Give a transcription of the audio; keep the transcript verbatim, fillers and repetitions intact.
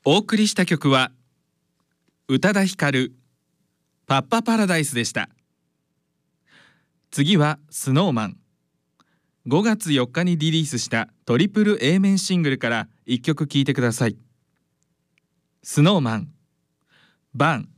お送りした曲は宇多田ヒカルパッパパラダイスでした。次はスノーマン。ごがつよっかにリリースしたトリプル A 面シングルからいっきょく聴いてください。スノーマン、バン。